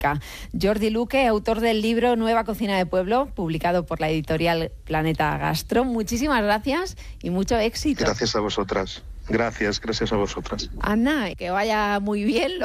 Jordi Luque, autor del libro Nueva Cocina de Pueblo, publicado por la editorial Planeta Gastro. Muchísimas gracias y mucho éxito. Gracias a vosotras. Gracias a vosotras. Ana, que vaya muy bien.